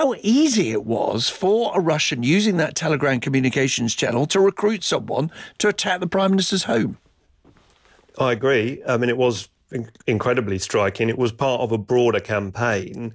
how easy it was for a Russian using that Telegram communications channel to recruit someone to attack the Prime Minister's home. I agree. I mean, it was incredibly striking. It was part of a broader campaign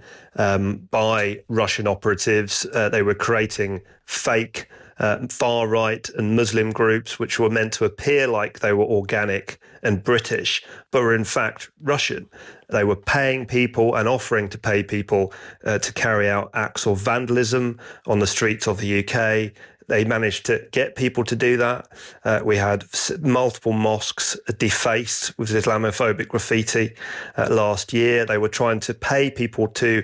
by Russian operatives. They were creating fake far-right and Muslim groups, which were meant to appear like they were organic and British, but were in fact Russian. They were paying people and offering to pay people to carry out acts of vandalism on the streets of the UK. They managed to get people to do that. We had multiple mosques defaced with Islamophobic graffiti last year. They were trying to pay people to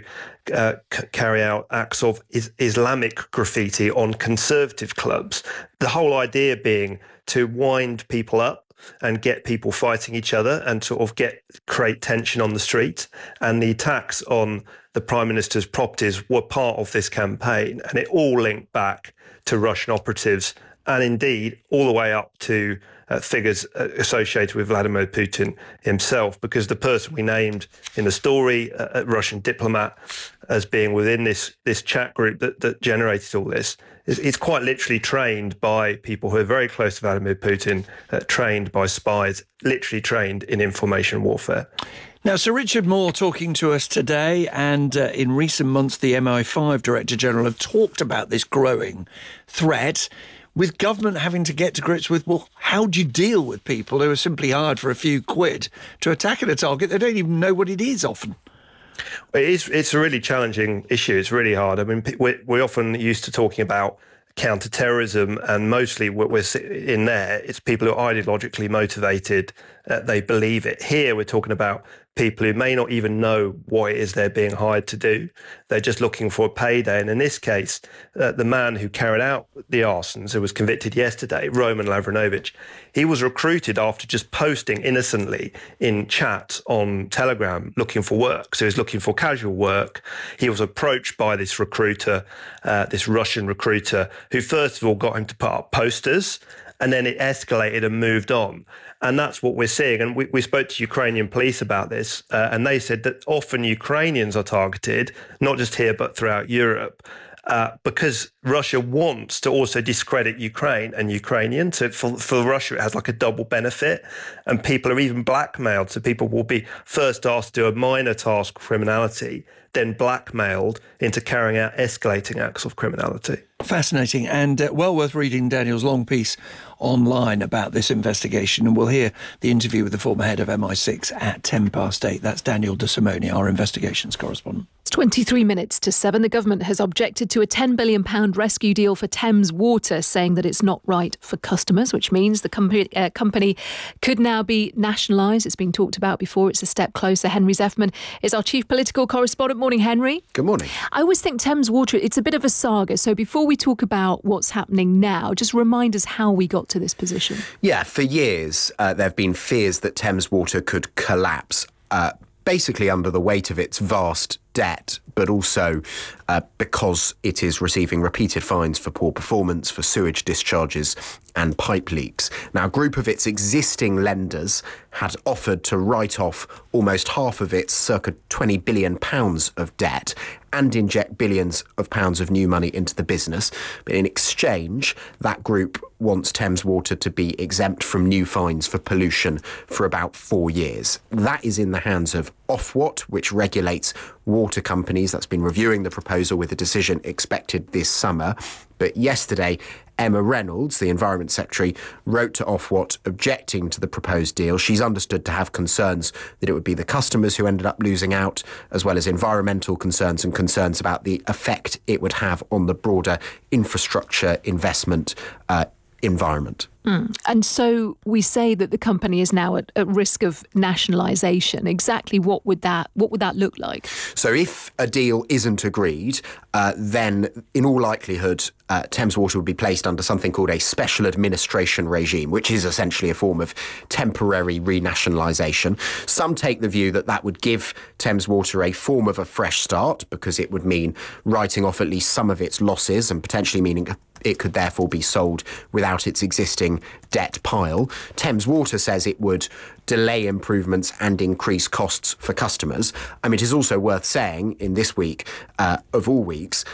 carry out acts of Islamic graffiti on conservative clubs. The whole idea being to wind people up and get people fighting each other and sort of create tension on the street. And the attacks on the Prime Minister's properties were part of this campaign, and it all linked back to Russian operatives and indeed all the way up to figures associated with Vladimir Putin himself, because the person we named in the story, a Russian diplomat, as being within this chat group that generated all this, is quite literally trained by people who are very close to Vladimir Putin, trained by spies, literally trained in information warfare. Now, Sir Richard Moore talking to us today, and in recent months, the MI5 Director General have talked about this growing threat, with government having to get to grips with, well, how do you deal with people who are simply hired for a few quid to attack at a target they don't even know what it is often? It's a really challenging issue. It's really hard. I mean, we're often used to talking about counter-terrorism, and mostly what we're in there, it's people who are ideologically motivated. They believe it. Here, we're talking about people who may not even know what it is they're being hired to do. They're just looking for a payday. And in this case, the man who carried out the arsons, who was convicted yesterday, Roman Lavrinovich, he was recruited after just posting innocently in chat on Telegram looking for work. So he was looking for casual work. He was approached by this recruiter, this Russian recruiter, who first of all got him to put up posters, and then it escalated and moved on. And that's what we're seeing. And we spoke to Ukrainian police about this, and they said that often Ukrainians are targeted, not just here, but throughout Europe, because Russia wants to also discredit Ukraine and Ukrainians. So for Russia, it has like a double benefit. And people are even blackmailed. So people will be first asked to do a minor task of criminality, then blackmailed into carrying out escalating acts of criminality. Fascinating, and well worth reading Daniel's long piece online about this investigation. And we'll hear the interview with the former head of MI6 at 8:10. That's Daniel De Simone, our investigations correspondent. It's 23 minutes to 7. The government has objected to a £10 billion rescue deal for Thames Water, saying that it's not right for customers, which means the company could now be nationalised. It's been talked about before. It's a step closer. Henry Zeffman is our chief political correspondent. Morning, Henry. Good morning. I always think Thames Water, it's a bit of a saga. So before we talk about what's happening now, just remind us how we got to this position. Yeah, for years, there have been fears that Thames Water could collapse, basically under the weight of its vast debt, but also because it is receiving repeated fines for poor performance, for sewage discharges and pipe leaks. Now, a group of its existing lenders had offered to write off almost half of its circa £20 billion of debt and inject billions of pounds of new money into the business. But in exchange, that group wants Thames Water to be exempt from new fines for pollution for about 4 years. That is in the hands of Ofwat, which regulates water companies. That's been reviewing the proposal with a decision expected this summer. But yesterday, Emma Reynolds, the Environment Secretary, wrote to Ofwat objecting to the proposed deal. She's understood to have concerns that it would be the customers who ended up losing out, as well as environmental concerns and concerns about the effect it would have on the broader infrastructure investment environment. And so we say that the company is now at risk of nationalisation. Exactly what would that look like? So if a deal isn't agreed, then in all likelihood, Thames Water would be placed under something called a special administration regime, which is essentially a form of temporary renationalisation. Some take the view that that would give Thames Water a form of a fresh start, because it would mean writing off at least some of its losses and potentially meaning it could therefore be sold without its existing debt pile. Thames Water says it would delay improvements and increase costs for customers. I mean, it is also worth saying in this week, of all weeks,